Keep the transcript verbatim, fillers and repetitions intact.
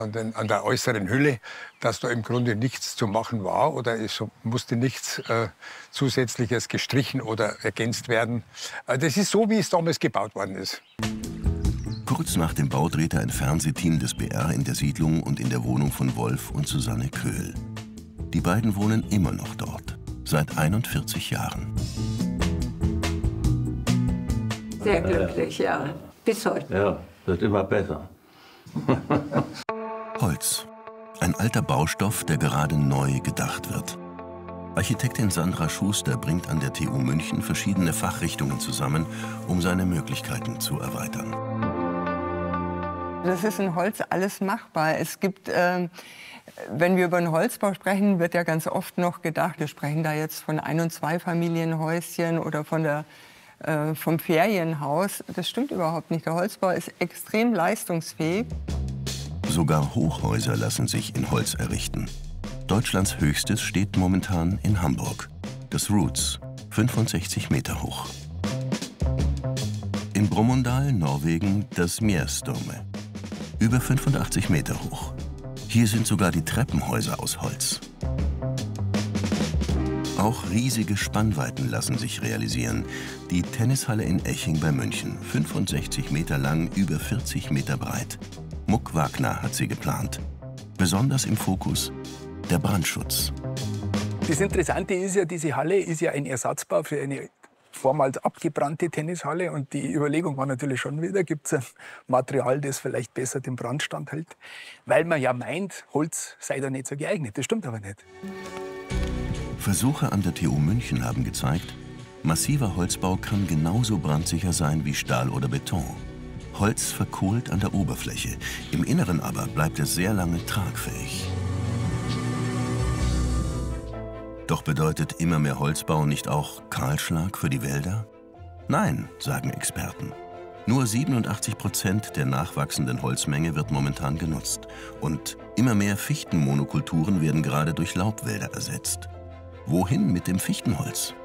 An, den, an der äußeren Hülle, dass da im Grunde nichts zu machen war oder es musste nichts äh, Zusätzliches gestrichen oder ergänzt werden. Äh, das ist so, wie es damals gebaut worden ist. Kurz nach dem Bau drehte ein Fernsehteam des B R in der Siedlung und in der Wohnung von Wolf und Susanne Köhl. Die beiden wohnen immer noch dort, seit einundvierzig Jahren. Sehr glücklich, ja, bis heute. Ja, wird immer besser. Holz. Ein alter Baustoff, der gerade neu gedacht wird. Architektin Sandra Schuster bringt an der T U München verschiedene Fachrichtungen zusammen, um seine Möglichkeiten zu erweitern. Das ist in Holz alles machbar. Es gibt, äh, wenn wir über den Holzbau sprechen, wird ja ganz oft noch gedacht, wir sprechen da jetzt von Ein- und Zweifamilienhäuschen oder von der, äh, vom Ferienhaus. Das stimmt überhaupt nicht. Der Holzbau ist extrem leistungsfähig. Sogar Hochhäuser lassen sich in Holz errichten. Deutschlands höchstes steht momentan in Hamburg. Das Roots, fünfundsechzig Meter hoch. In Brumunddal, Norwegen, das Mjærsdome, über fünfundachtzig Meter hoch. Hier sind sogar die Treppenhäuser aus Holz. Auch riesige Spannweiten lassen sich realisieren. Die Tennishalle in Eching bei München, fünfundsechzig Meter lang, über vierzig Meter breit. Muck Wagner hat sie geplant. Besonders im Fokus der Brandschutz. Das Interessante ist ja, diese Halle ist ja ein Ersatzbau für eine vormals abgebrannte Tennishalle. Und die Überlegung war natürlich schon wieder, gibt es ein Material, das vielleicht besser den Brand standhält. Weil man ja meint, Holz sei da nicht so geeignet. Das stimmt aber nicht. Versuche an der T U München haben gezeigt, massiver Holzbau kann genauso brandsicher sein wie Stahl oder Beton. Holz verkohlt an der Oberfläche, im Inneren aber bleibt es sehr lange tragfähig. Doch bedeutet immer mehr Holzbau nicht auch Kahlschlag für die Wälder? Nein, sagen Experten. Nur siebenundachtzig Prozent der nachwachsenden Holzmenge wird momentan genutzt. Und immer mehr Fichtenmonokulturen werden gerade durch Laubwälder ersetzt. Wohin mit dem Fichtenholz?